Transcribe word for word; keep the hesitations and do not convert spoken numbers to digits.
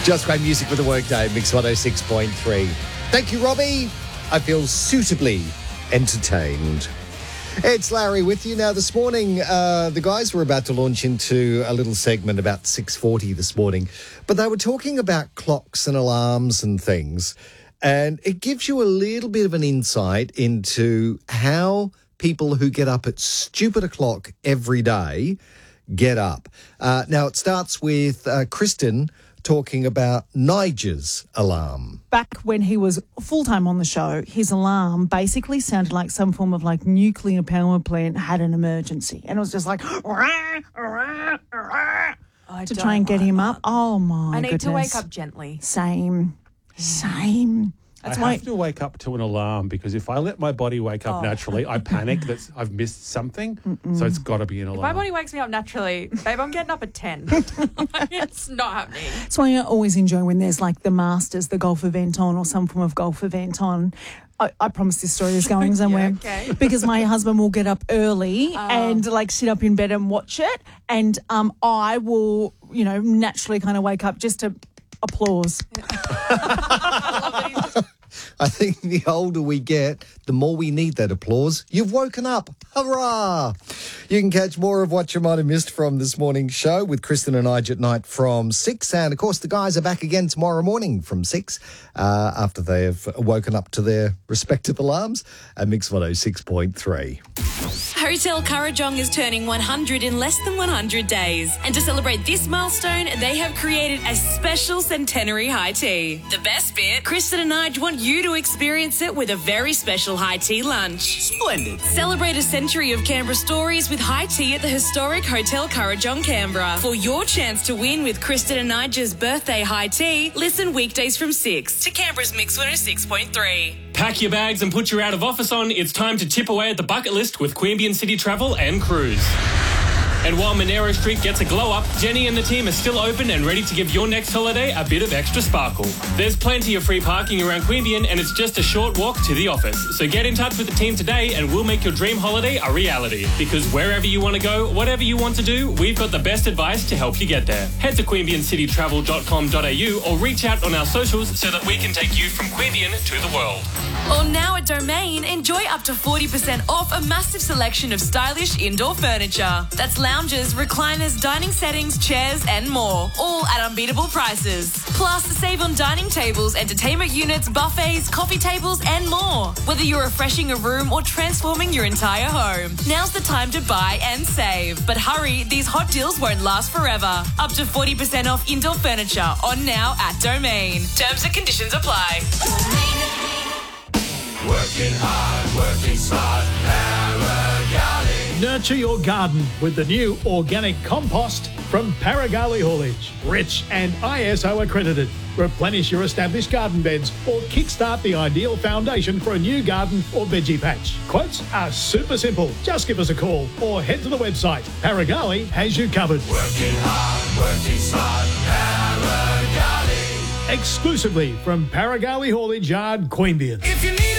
Just great music for the workday, Mix one oh six point three. Thank you, Robbie. I feel suitably entertained. It's Larry with you. Now, this morning, uh, the guys were about to launch into a little segment about six forty this morning, but they were talking about clocks and alarms and things, and it gives you a little bit of an insight into how people who get up at stupid o'clock every day get up. Uh, now, it starts with uh, Kristen talking about Nigel's alarm. Back when he was full-time on the show, his alarm basically sounded like some form of like nuclear power plant had an emergency. And it was just like rah, rah, rah, to try and get him up. Oh, my I need goodness. to wake up gently. Same. Same. That's I why have to wake up to an alarm because if I let my body wake up Oh. naturally, I panic that I've missed something. Mm-mm. So it's got to be an alarm. If my body wakes me up naturally, babe, I'm getting up at ten. It's not happening. That's why I always enjoy when there's like the Masters, the golf event on, or some form of golf event on. I, I promise this story is going somewhere. Yeah, okay. Because my husband will get up early Oh. and like sit up in bed and watch it, and um, I will, you know, naturally kind of wake up just to applause. I think the older we get, the more we need that applause. You've woken up. Hurrah! You can catch more of what you might have missed from this morning's show with Kristen and Nige at night from six. And, of course, the guys are back again tomorrow morning from six uh, after they have woken up to their respective alarms at Mix one oh six point three. Hotel Kurrajong is turning one hundred in less than one hundred days. And to celebrate this milestone, they have created a special centenary high tea. The best bit, Kristen and Nige want you to experience it with a very special high tea lunch. Splendid. Celebrate a century of Canberra stories with high tea at the historic Hotel Kurrajong, Canberra. For your chance to win with Kristen and Nige's birthday high tea, listen weekdays from six to Canberra's Mix one oh six point three. Pack your bags and put your out of office on. It's time to tip away at the bucket list with Queanbeyan City Travel and Cruise. And while Monero Street gets a glow up, Jenny and the team are still open and ready to give your next holiday a bit of extra sparkle. There's plenty of free parking around Queanbeyan and it's just a short walk to the office. So get in touch with the team today and we'll make your dream holiday a reality. Because wherever you want to go, whatever you want to do, we've got the best advice to help you get there. Head to queanbeyan city travel dot com dot a u or reach out on our socials so that we can take you from Queanbeyan to the world. Or now at Domain, enjoy up to forty percent off a massive selection of stylish indoor furniture. That's lounges, recliners, dining settings, chairs and more, all at unbeatable prices. Plus, save on dining tables, entertainment units, buffets, coffee tables and more. Whether you're refreshing a room or transforming your entire home, now's the time to buy and save. But hurry, these hot deals won't last forever. Up to forty percent off indoor furniture on now at Domain. Terms and conditions apply. Working hard, working smart, Paragali. Nurture your garden with the new organic compost from Paragali Haulage. Rich and I S O accredited. Replenish your established garden beds or kickstart the ideal foundation for a new garden or veggie patch. Quotes are super simple. Just give us a call or head to the website. Paragali has you covered. Working hard, working smart, Paragali. Exclusively from Paragali Haulage Yard, Queanbeyan. If you need